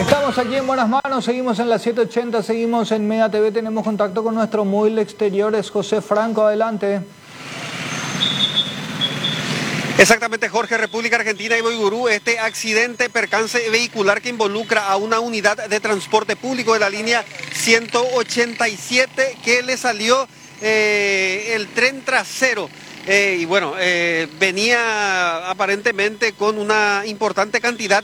Estamos aquí en buenas manos, seguimos en la 780, seguimos en Mega TV, tenemos contacto con nuestro móvil exterior, es José Franco, adelante. Exactamente, Jorge, República Argentina y Boigurú, este accidente, percance vehicular que involucra a una unidad de transporte público de la línea 187 que le salió el tren trasero. Y bueno, venía aparentemente con una importante cantidad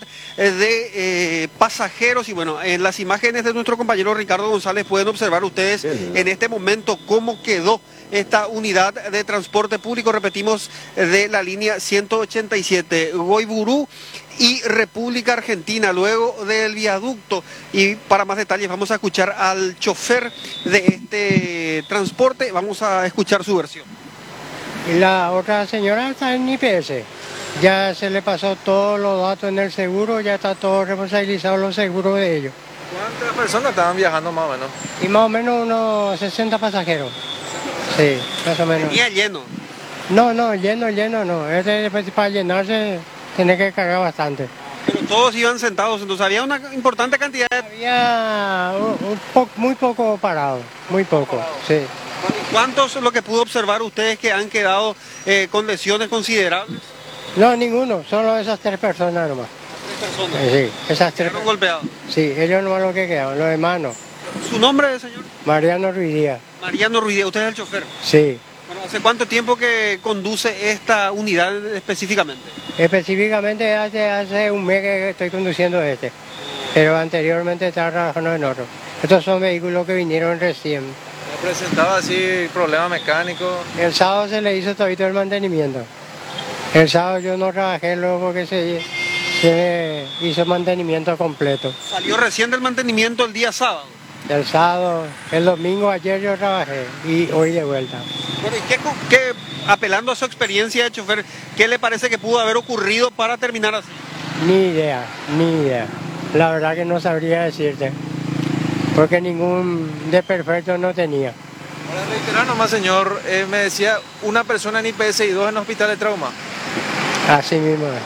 de pasajeros y bueno, en las imágenes de nuestro compañero Ricardo González pueden observar ustedes en este momento cómo quedó esta unidad de transporte público, repetimos, de la línea 187, Boigurú y República Argentina, luego del viaducto. Y para más detalles vamos a escuchar al chofer de este transporte, vamos a escuchar su versión. Y la otra señora está en IPS, ya se le pasó todos los datos en el seguro, ya está todo responsabilizado los seguros de ellos. ¿Cuántas personas estaban viajando más o menos? Y más o menos unos 60 pasajeros. Sí, más o menos. ¿Venía lleno? No, lleno no. Para llenarse tiene que cargar bastante. Pero todos iban sentados, entonces había una importante cantidad de... Había muy poco parado, muy poco, sí. ¿Cuántos es lo que pudo observar ustedes que han quedado con lesiones considerables? No, ninguno, solo esas 3 personas nomás. 3 personas. Sí, esas 3 ¿Fueron golpeados? Sí, ellos nomás lo que quedaron, los hermanos. ¿Su nombre, señor? Mariano Ruiz Díaz. Mariano Ruiz Díaz, ¿usted es el chofer? Sí. Bueno, ¿hace cuánto tiempo que conduce esta unidad específicamente? Específicamente hace un mes que estoy conduciendo este, pero anteriormente estaba trabajando en otro. Estos son vehículos que vinieron recién. ¿No presentaba así problemas mecánicos? El sábado se le hizo todito el mantenimiento. El sábado yo no trabajé luego porque se hizo mantenimiento completo. ¿Salió recién del mantenimiento el día sábado? El sábado, el domingo ayer yo trabajé y hoy de vuelta. Bueno, ¿y qué, apelando a su experiencia de chofer, qué le parece que pudo haber ocurrido para terminar así? Ni idea. La verdad que no sabría decirte, porque ningún desperfecto no tenía. Para reiterar nomás, señor, me decía una persona en IPS y 2 en hospital de trauma. Así mismo es.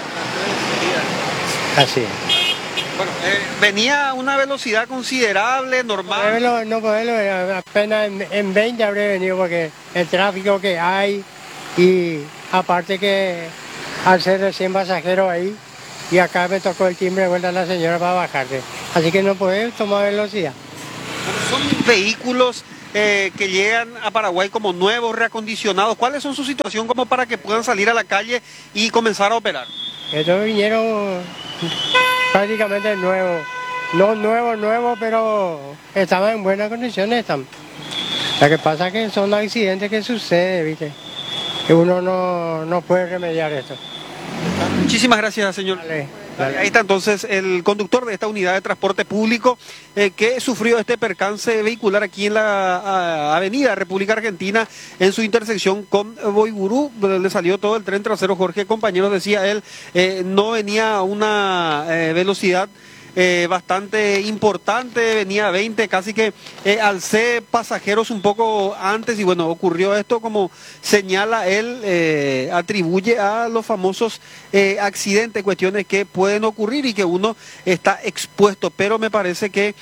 Así es. Bueno, venía a una velocidad considerable, normal. Apenas en 20 habré venido porque el tráfico que hay y aparte que al ser recién pasajero ahí y acá me tocó el timbre de vuelta a la señora para bajarte. Así que no puedes tomar velocidad. Son vehículos que llegan a Paraguay como nuevos, reacondicionados. ¿Cuáles son su situación como para que puedan salir a la calle y comenzar a operar? Estos vinieron prácticamente nuevos. No nuevos, pero estaban en buenas condiciones. Lo que pasa es que son accidentes que suceden, ¿viste? Que uno no puede remediar esto. Muchísimas gracias, señor. Dale. Ahí está entonces el conductor de esta unidad de transporte público que sufrió este percance vehicular aquí en la avenida República Argentina en su intersección con Boigurú. Le salió todo el tren trasero. Jorge, compañeros, decía él, no venía a una velocidad bastante importante, venía a 20, casi que alcé pasajeros un poco antes y bueno, ocurrió esto como señala él, atribuye a los famosos accidentes, cuestiones que pueden ocurrir y que uno está expuesto, pero me parece que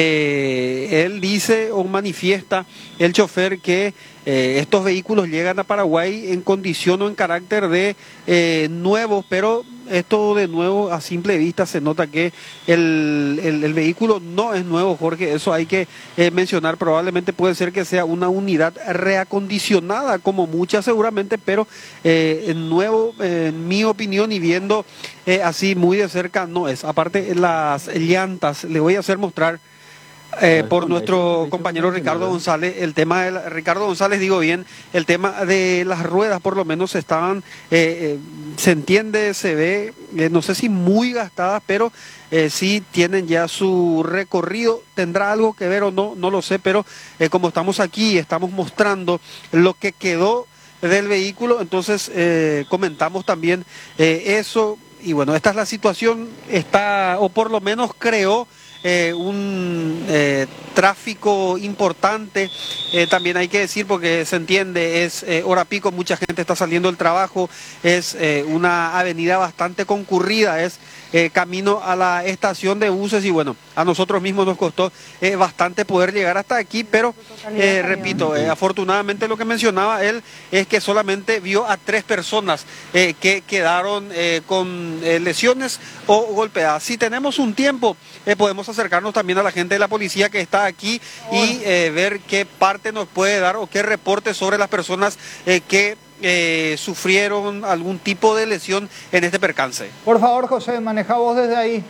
él dice o manifiesta el chofer que estos vehículos llegan a Paraguay en condición o en carácter de nuevos, pero esto de nuevo a simple vista se nota que el vehículo no es nuevo, Jorge, eso hay que mencionar, probablemente puede ser que sea una unidad reacondicionada como muchas seguramente, pero nuevo en mi opinión y viendo así muy de cerca no es. Aparte las llantas, le voy a hacer mostrar por nuestro compañero Ricardo González, el tema de Ricardo González, digo bien, el tema de las ruedas por lo menos estaban, se entiende, se ve, no sé si muy gastadas, pero sí tienen ya su recorrido, tendrá algo que ver o no, no lo sé, pero como estamos aquí, estamos mostrando lo que quedó del vehículo, entonces comentamos también eso, y bueno, esta es la situación, está, o por lo menos creó un tráfico importante, también hay que decir porque se entiende, es hora pico, mucha gente está saliendo del trabajo, es una avenida bastante concurrida, es camino a la estación de buses, y bueno, a nosotros mismos nos costó bastante poder llegar hasta aquí, pero repito, afortunadamente lo que mencionaba él es que solamente vio a 3 personas que quedaron con lesiones o golpeadas. Si tenemos un tiempo, podemos acercarnos también a la gente de la policía que está aquí y ver qué parte nos puede dar o qué reporte sobre las personas que sufrieron algún tipo de lesión en este percance. Por favor, José, maneja vos desde ahí.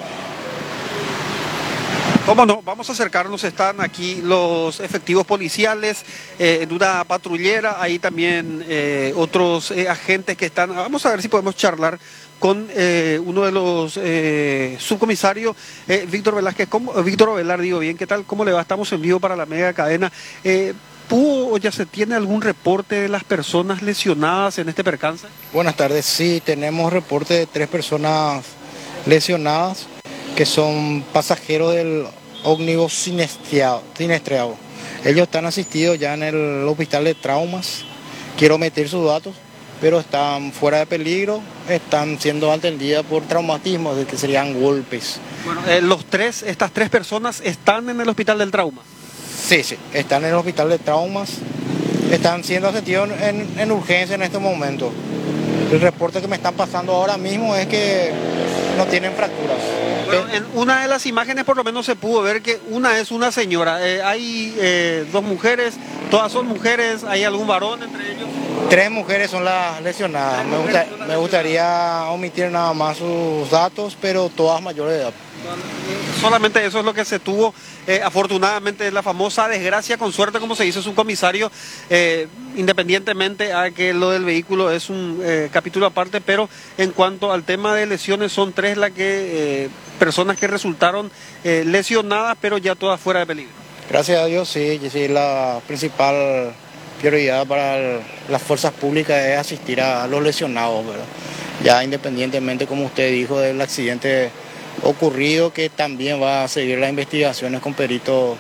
¿Cómo no? Vamos a acercarnos, están aquí los efectivos policiales en una patrullera, hay también otros agentes que están, vamos a ver si podemos charlar con uno de los subcomisarios, Víctor Velázquez, Víctor Ovelar, digo bien, ¿qué tal? ¿Cómo le va? Estamos en vivo para la mega cadena. ¿Pudo o ya se tiene algún reporte de las personas lesionadas en este percance? Buenas tardes, sí, tenemos reporte de 3 personas lesionadas que son pasajeros del ómnibus siniestrado. Ellos están asistidos ya en el hospital de traumas, quiero omitir sus datos, pero están fuera de peligro, están siendo atendidas por traumatismos, de que serían golpes. Bueno, estas 3 personas están en el hospital del trauma. Sí, están en el hospital de traumas, están siendo atendidos en urgencia en este momento. El reporte que me están pasando ahora mismo es que no tienen fracturas. Bueno, en una de las imágenes por lo menos se pudo ver que una es una señora. Hay 2 mujeres, todas son mujeres, ¿hay algún varón entre ellos? 3 mujeres son las lesionadas. Me gustaría omitir nada más sus datos, pero todas mayores de edad. Solamente eso es lo que se tuvo, afortunadamente, la famosa desgracia con suerte, como se dice subcomisario, independientemente a que lo del vehículo es un capítulo aparte, pero en cuanto al tema de lesiones son 3 personas que resultaron lesionadas, pero ya todas fuera de peligro. Gracias a Dios, sí, la principal prioridad para las fuerzas públicas es asistir a los lesionados, ¿verdad? Ya independientemente, como usted dijo, del accidente ocurrido, que también va a seguir las investigaciones con peritos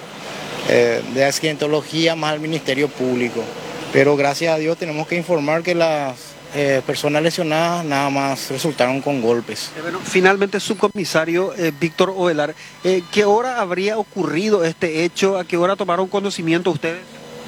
de accidentología más al Ministerio Público. Pero gracias a Dios tenemos que informar que las personas lesionadas nada más resultaron con golpes. Bueno, finalmente, subcomisario Víctor Ovelar, ¿qué hora habría ocurrido este hecho? ¿A qué hora tomaron conocimiento ustedes?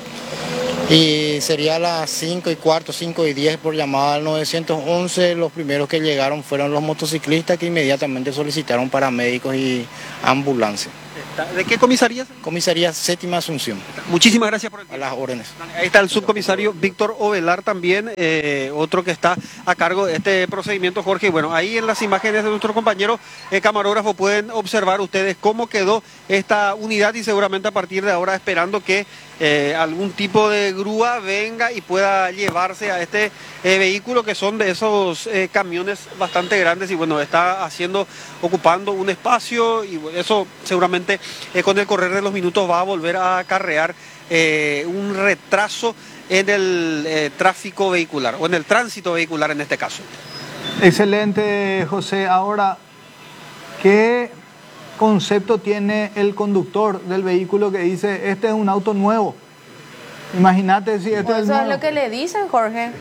Y sería a las 5:15, 5:10 por llamada al 911. Los primeros que llegaron fueron los motociclistas, que inmediatamente solicitaron paramédicos y ambulancia. ¿De qué comisaría? Comisaría Séptima Asunción. Muchísimas gracias por el tiempo. A las órdenes. Ahí está el subcomisario Víctor Ovelar también, otro que está a cargo de este procedimiento, Jorge. Y bueno, ahí en las imágenes de nuestro compañero camarógrafo pueden observar ustedes cómo quedó esta unidad, y seguramente a partir de ahora esperando que algún tipo de grúa venga y pueda llevarse a este vehículo, que son de esos camiones bastante grandes, y bueno, está ocupando un espacio, y eso seguramente con el correr de los minutos va a volver a acarrear un retraso en el tráfico vehicular, o en el tránsito vehicular en este caso. Excelente, José. Ahora, ¿qué concepto tiene el conductor del vehículo que dice, este es un auto nuevo? Imagínate si este es Eso nuevo. es lo que le dicen, Jorge.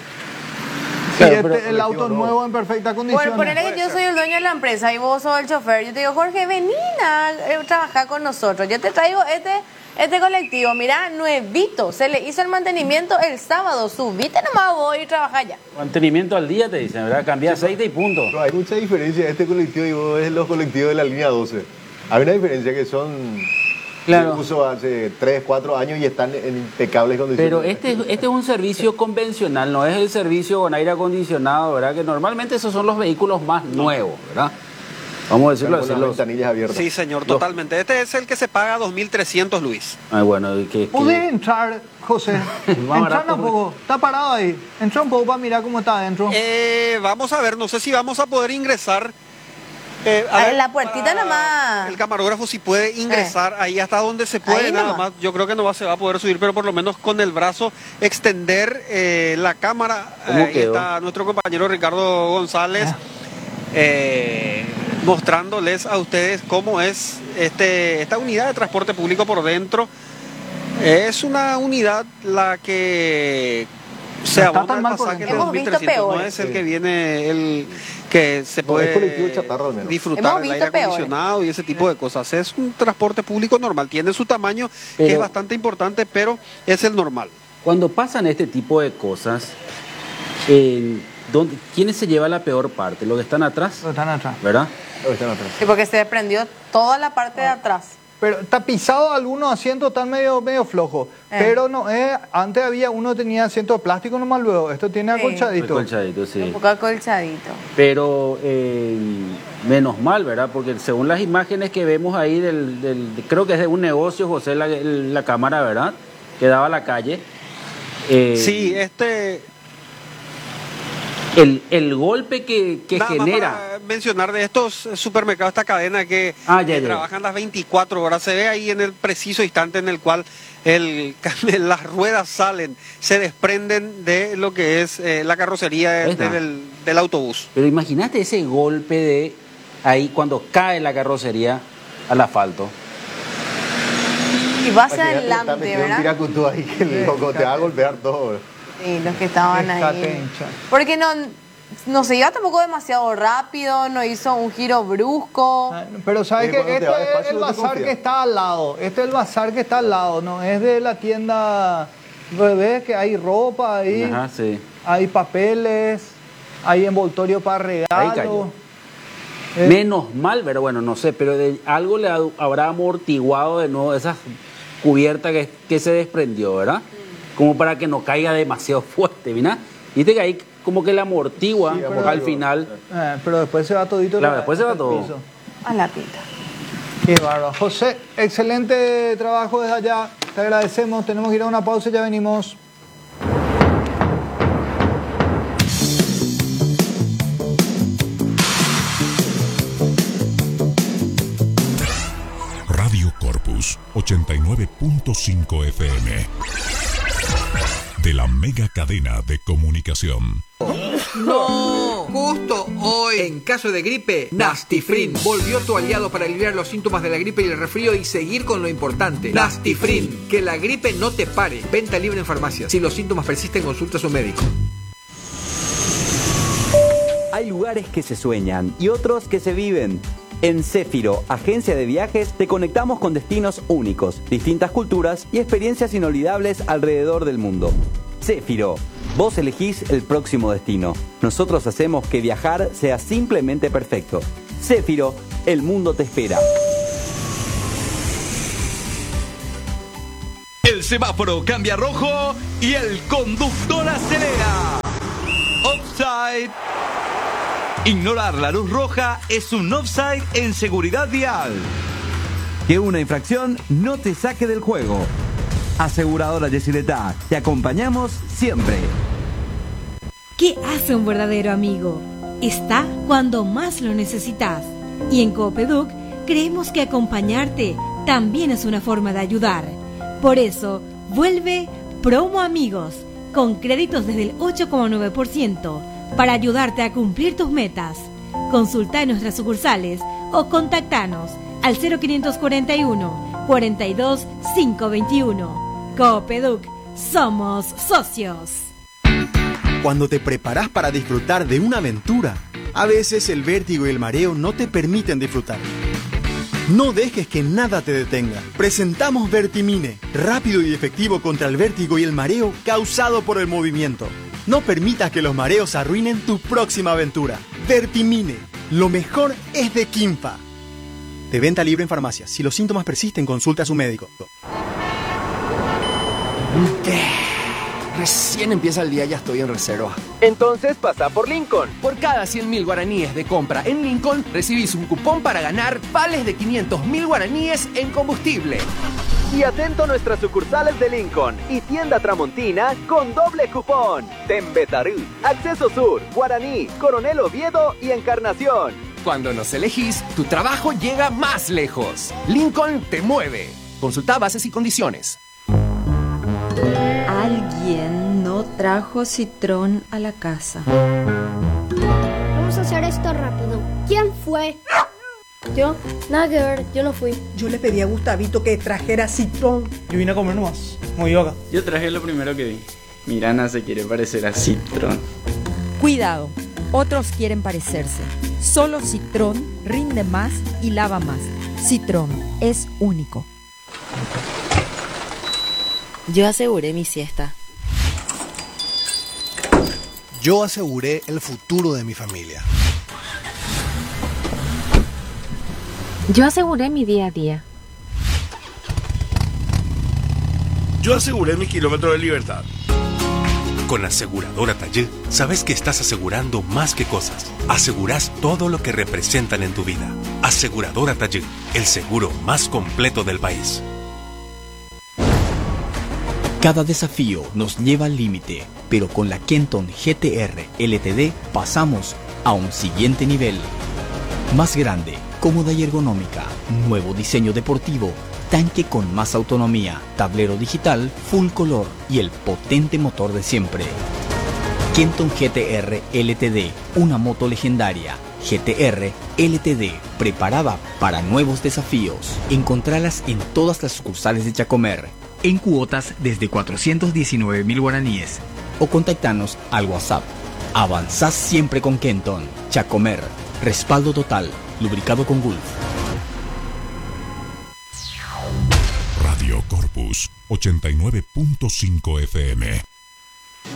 Si este es el auto nuevo en perfecta condición. Por ponerle que yo soy el dueño de la empresa y vos sos el chofer, yo te digo, Jorge, vení a trabajar con nosotros. Yo te traigo este colectivo, mira, nuevito. Se le hizo el mantenimiento el sábado. Subite nomás, voy a trabajar ya. Mantenimiento al día, te dicen, ¿verdad? Cambia aceite y punto. No, hay mucha diferencia este colectivo y vos ves los colectivos de la línea 12. Hay una diferencia que son... Claro. Se puso hace 3, 4 años y están en impecables condiciones. Pero este es un servicio convencional, no es el servicio con aire acondicionado, ¿verdad? Que normalmente esos son los vehículos más nuevos, ¿verdad? Vamos a decirlo Con así. las ventanillas abiertas. Sí, señor, totalmente. Este es el que se paga 2.300, Luis. Ay, bueno, ¿Pude entrar, José? Entra un poco. Está parado ahí. Entra un poco para mirar cómo está adentro. Vamos a ver, no sé si vamos a poder ingresar. La puertita nomás. El camarógrafo si puede ingresar ahí hasta donde se puede, Ahí nada nomás. más. Yo creo que no se va a poder subir, pero por lo menos con el brazo extender la cámara. ¿Cómo Ahí quedó? está nuestro compañero Ricardo González mostrándoles a ustedes cómo es esta unidad de transporte público por dentro. Es una unidad la que Se No está abona tan el mal por pasaje de Hemos visto 2.300, no peores. es el que viene, el que se No, es colectivo puede chatarra al menos. disfrutar Hemos del visto aire peores. acondicionado y ese tipo de cosas. Es un transporte público normal, tiene su tamaño, que Pero- es bastante importante, pero es el normal. Cuando pasan este tipo de cosas, ¿quiénes se lleva la peor parte? ¿Los que están atrás? Pero están atrás. ¿Verdad? Ahí están atrás. Sí, porque se desprendió toda la parte de atrás. Pero tapizado algunos asientos están medio flojos. Pero no es, antes había uno que tenía asiento de plástico nomás luego. Esto tiene Sí. acolchadito. Colchadito, sí. Un poco acolchadito. Pero menos mal, ¿verdad? Porque según las imágenes que vemos ahí creo que es de un negocio, José, la cámara, ¿verdad? Que daba a la calle. Sí, El golpe que nada más genera. para mencionar de estos supermercados, esta cadena que Ya. trabajan las 24 horas, se ve ahí en el preciso instante en el cual las ruedas salen, se desprenden de lo que es la carrocería Ahí está. del autobús. Pero imagínate ese golpe de ahí cuando cae la carrocería al asfalto. Y va hacia Imagínate, está adelante, metido un ¿verdad? piracutú ahí que loco, te va a golpear todo. Sí, los que estaban Fíjate, ahí. hincha. Porque no se iba tampoco demasiado rápido, no hizo un giro brusco. Pero sabes que cuando te este va es despacio el no te bazar confías. que está al lado. Este es el bazar que está al lado, no es de la tienda. Ves que hay ropa ahí, Ajá, sí. hay papeles, hay envoltorio para Ahí regalo. cayó. Eh, Menos mal, pero bueno, no sé, pero algo le habrá amortiguado de nuevo esa cubierta que se desprendió, ¿verdad? Como para que no caiga demasiado fuerte, ¿verdad? Viste que ahí como que la amortigua Sí, al amortigua. final. pero después se va todito. Claro, después se va hasta el todo. piso. A la pinta. Qué bárbaro. José, excelente trabajo desde allá. Te agradecemos. Tenemos que ir a una pausa y ya venimos. Radio Corpus 89.5 FM. De la mega cadena de comunicación. ¡No! Justo hoy, en caso de gripe, Nastifrin volvió tu aliado para aliviar los síntomas de la gripe y el resfrío y seguir con lo importante. Nastifrin, que la gripe no te pare. Venta libre en farmacias. Si los síntomas persisten, consulta a su médico. Hay lugares que se sueñan y otros que se viven. En Céfiro, agencia de viajes, te conectamos con destinos únicos, distintas culturas y experiencias inolvidables alrededor del mundo. Céfiro, vos elegís el próximo destino. Nosotros hacemos que viajar sea simplemente perfecto. Céfiro, el mundo te espera. El semáforo cambia a rojo y el conductor acelera. Offside. Ignorar la luz roja es un offside en seguridad vial. Que una infracción no te saque del juego. Aseguradora Yesileta, te acompañamos siempre. ¿Qué hace un verdadero amigo? Está cuando más lo necesitas. Y en Coopeduc creemos que acompañarte también es una forma de ayudar. Por eso, vuelve Promo Amigos, con créditos desde el 8,9%, para ayudarte a cumplir tus metas. Consulta en nuestras sucursales o contactanos al 0541 42 521. Coopeduc, somos socios. Cuando te preparas para disfrutar de una aventura, a veces el vértigo y el mareo no te permiten disfrutar. No dejes que nada te detenga. Presentamos Vertimine, rápido y efectivo contra el vértigo y el mareo causado por el movimiento. No permitas que los mareos arruinen tu próxima aventura. Vertimine, lo mejor es de Quimpa. De venta libre en farmacias. Si los síntomas persisten, consulta a su médico. Recién empieza el día, ya estoy en reserva. Entonces pasa por Lincoln. Por cada 100.000 guaraníes de compra en Lincoln, recibís un cupón para ganar vales de 500.000 guaraníes en combustible. Y atento a nuestras sucursales de Lincoln y tienda Tramontina con doble cupón. Tembetarú, Acceso Sur, Guaraní, Coronel Oviedo y Encarnación. Cuando nos elegís, tu trabajo llega más lejos. Lincoln te mueve. Consulta bases y condiciones. Alguien no trajo citrón a la casa. Vamos a hacer esto rápido. ¿Quién fue? Yo, nada que ver, yo no fui. Yo le pedí a Gustavito que trajera citrón. Yo vine a comer nomás, muy yoga. Yo traje lo primero que vi. Mirana se quiere parecer a Citroën. Cuidado, otros quieren parecerse. Solo Citroën rinde más y lava más. Citroën es único. Yo aseguré mi siesta. Yo aseguré el futuro de mi familia. Yo aseguré mi día a día. Yo aseguré mi kilómetro de libertad. Con Aseguradora Taller, sabes que estás asegurando más que cosas. Asegurás todo lo que representan en tu vida. Aseguradora Taller, el seguro más completo del país. Cada desafío nos lleva al límite, pero con la Kenton GTR LTD pasamos a un siguiente nivel. Más grande, cómoda y ergonómica, nuevo diseño deportivo, tanque con más autonomía, tablero digital, full color y el potente motor de siempre. Kenton GTR LTD, una moto legendaria. GTR LTD, preparada para nuevos desafíos. Encontralas en todas las sucursales de Chacomer, en cuotas desde 419.000 guaraníes. O contactanos al WhatsApp. Avanzás siempre con Kenton. Chacomer, respaldo total, lubricado con Gulf. Radio Corpus 89.5 FM.